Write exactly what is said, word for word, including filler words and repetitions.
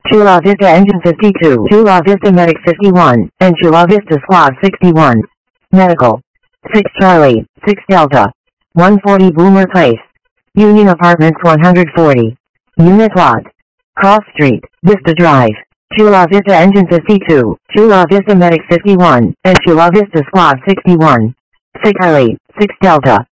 Chula Vista Engine fifty-two, Chula Vista Medic fifty-one, and Chula Vista Squad sixty-one. Medical. six Charlie, six Delta. one forty Boomer Place. Union Apartments one forty. Unit Lot. Cross Street, Vista Drive. Chula Vista Engine fifty-two, Chula Vista Medic fifty-one, and Chula Vista Squad sixty-one. six Charlie, six Delta.